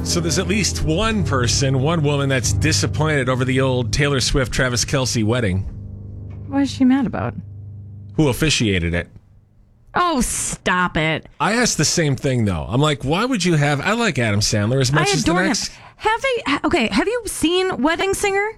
So there's at least one woman that's disappointed over the old Taylor Swift, Travis Kelce wedding. What is she mad about? Who officiated it? Oh, stop it. I asked the same thing, though. I'm like, why would you have... I like Adam Sandler as much as the next... Have you seen Wedding Singer?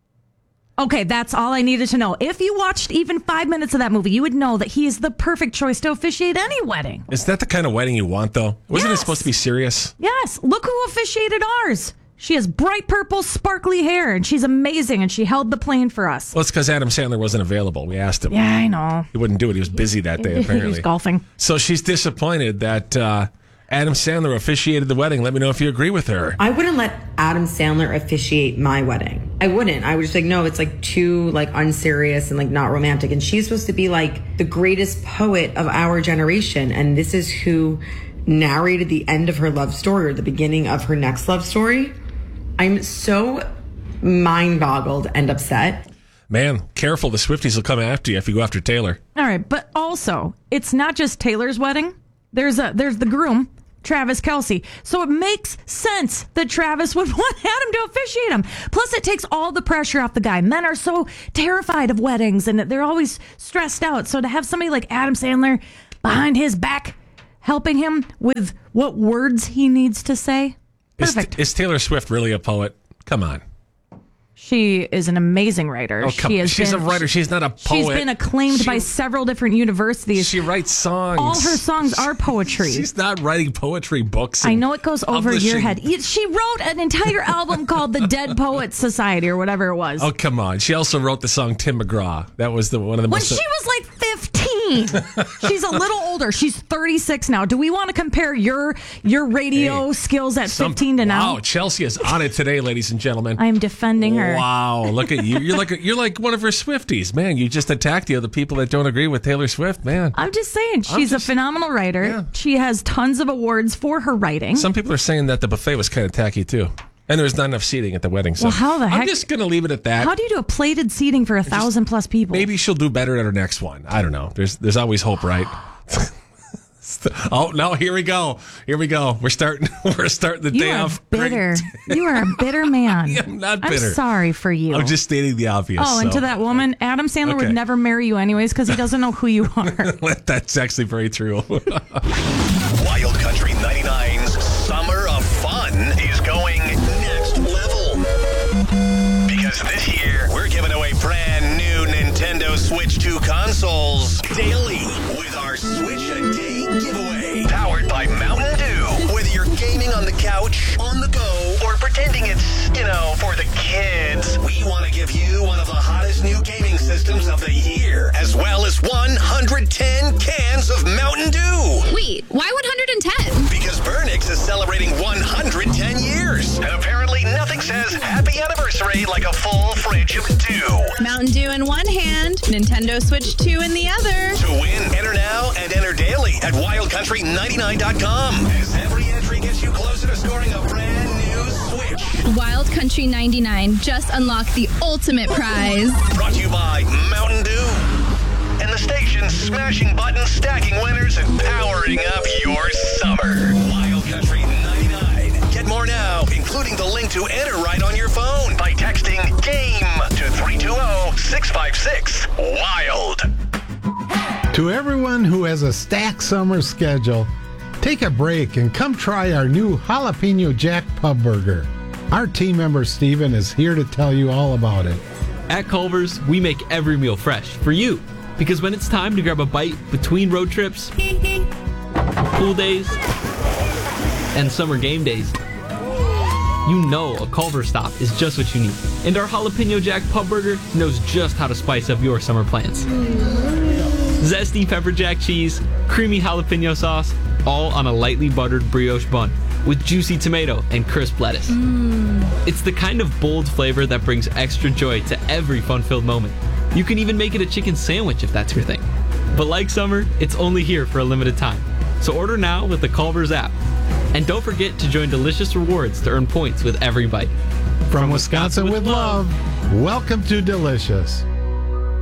Okay, that's all I needed to know. If you watched even 5 minutes of that movie, you would know that he is the perfect choice to officiate any wedding. Is that the kind of wedding you want, though? Wasn't it supposed to be serious? Yes. Look who officiated ours. She has bright purple, sparkly hair, and she's amazing, and she held the plane for us. Well, it's because Adam Sandler wasn't available. We asked him. Yeah, I know. He wouldn't do it. He was busy that day, apparently. He was golfing. So she's disappointed that Adam Sandler officiated the wedding. Let me know if you agree with her. I wouldn't let Adam Sandler officiate my wedding. I wouldn't. I would just no, it's too unserious and not romantic. And she's supposed to be the greatest poet of our generation. And this is who narrated the end of her love story or the beginning of her next love story. I'm so mind-boggled and upset. Man, careful. The Swifties will come after you if you go after Taylor. All right, but also, it's not just Taylor's wedding. There's the groom, Travis Kelce. So it makes sense that Travis would want Adam to officiate him. Plus, it takes all the pressure off the guy. Men are so terrified of weddings, and they're always stressed out. So to have somebody like Adam Sandler behind his back helping him with what words he needs to say, perfect. Is Taylor Swift really a poet? Come on. She is an amazing writer. She's a writer. She's not a poet. She's been acclaimed by several different universities. She writes songs. All her songs are poetry. She's not writing poetry books. I know it goes over your head. She wrote an entire album called The Dead Poets Society or whatever it was. Oh, come on. She also wrote the song Tim McGraw. That was one of the most... When she was 15. She's a little older. She's 36 now. Do we want to compare your radio skills at 15 to now? Wow, Chelsea is on it today, ladies and gentlemen. I'm defending her. Wow, look at you. You're like one of her Swifties. Man, you just attacked the other people that don't agree with Taylor Swift, man. I'm just saying, she's a phenomenal writer. Yeah. She has tons of awards for her writing. Some people are saying that the buffet was kind of tacky, too. And there's not enough seating at the wedding. So well, how the heck? I'm just going to leave it at that. How do you do a plated seating for 1,000+ people? Maybe she'll do better at her next one. I don't know. There's always hope, right? Oh, no, here we go. We're starting the day off. Bitter. You are a bitter man. I'm not bitter. I'm sorry for you. I'm just stating the obvious. Oh, and to that woman, Adam Sandler would never marry you anyways because he doesn't know who you are. That's actually very true. Wild Country 99's Summer of Fun is going next level. Because this year, we're giving away brand new Nintendo Switch 2 consoles daily with our Switch a Day giveaway. Powered by Mountain Dew. Whether you're gaming on the couch, on the go, or pretending it's, for the kids, we want to give you one of the hottest new gaming systems of the year, as well as 110 cans of Mountain Dew. Wait, why 110? Because Burnix is celebrating 110 years. And apparently nothing says happy anniversary like a full fridge of dew. Mountain Dew in one hand, Nintendo Switch 2 in the other. To win, enter now and enter daily at wildcountry99.com. As every entry gets you closer to scoring a brand new Switch. Wild Country 99 just unlocked the ultimate prize. Brought to you by Mountain Dew. And the station smashing buttons, stacking winners, and powering up your summer. Wild Country 99. Get more now, including the link to enter right on your phone by texting GAME to 320-656-WILD. To everyone who has a stacked summer schedule, take a break and come try our new Jalapeno Jack Pub Burger. Our team member Steven is here to tell you all about it. At Culver's, we make every meal fresh for you. Because when it's time to grab a bite between road trips, pool days, and summer game days, you know a Culver's stop is just what you need. And our Jalapeno Jack Pub Burger knows just how to spice up your summer plans. Zesty pepper jack cheese, creamy jalapeno sauce, all on a lightly buttered brioche bun with juicy tomato and crisp lettuce. It's the kind of bold flavor that brings extra joy to every fun-filled moment. You can even make it a chicken sandwich if that's your thing. But like summer, it's only here for a limited time. So order now with the Culver's app. And don't forget to join Delicious Rewards to earn points with every bite. From Wisconsin with love, welcome to Delicious.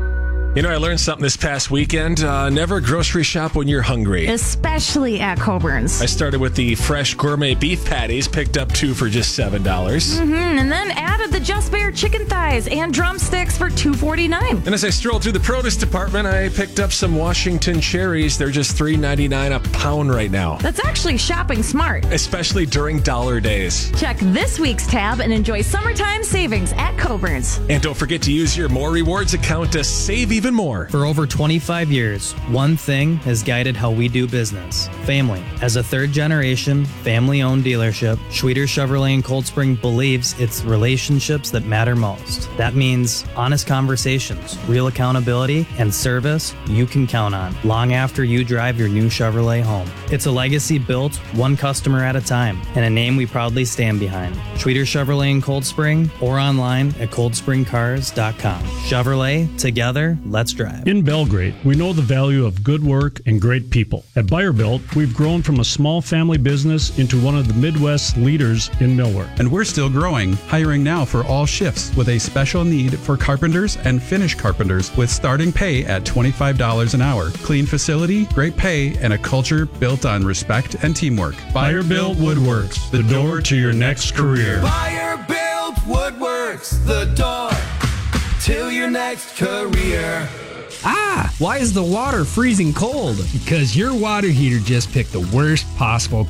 You know, I learned something this past weekend. Never grocery shop when you're hungry. Especially at Coburn's. I started with the fresh gourmet beef patties, picked up 2 for just $7. And then added the Just Bare chicken thighs and drumsticks for $2.49. And as I strolled through the produce department, I picked up some Washington cherries. They're just $3.99 a pound right now, That's actually shopping smart. especially during dollar days. Check this week's tab and enjoy summertime savings at Coburn's. And don't forget to use your More Rewards account to save even more. For over 25 years, one thing has guided how we do business: family. As a third-generation, family-owned dealership, Schweter Chevrolet in Cold Spring believes it's relationships that matter most. That means honest conversations, real accountability, and service you can count on long after you drive your new Chevrolet home. It's a legacy built one customer at a time, and a name we proudly stand behind. Schweter Chevrolet in Cold Spring, or online at coldspringcars.com. Chevrolet, together, let's drive. In Belgrade, we know the value of good work and great people. At Buyer-Built, we've grown from a small family business into one of the Midwest's leaders in millwork. And we're still growing, hiring now for all shifts with a special need for carpenters and finish carpenters with starting pay at $25 an hour. Clean facility, great pay, and a culture built on respect and teamwork. Buyer-Built Woodworks, the door to your next career. Buyer-Built Woodworks, the door to your next career. Why is the water freezing cold? Because your water heater just picked the worst possible